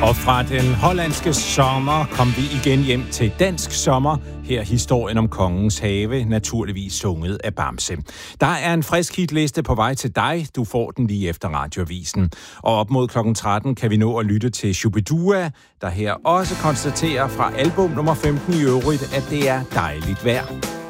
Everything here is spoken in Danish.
Og fra den hollandske sommer kom vi igen hjem til dansk sommer. Her historien om Kongens Have, naturligvis sunget af Bamse. Der er en frisk hitliste på vej til dig. Du får den lige efter radioavisen. Og op mod klokken 13 kan vi nå at lytte til Shubidua, der her også konstaterer fra album nummer 15 i øvrigt, at det er dejligt vejr.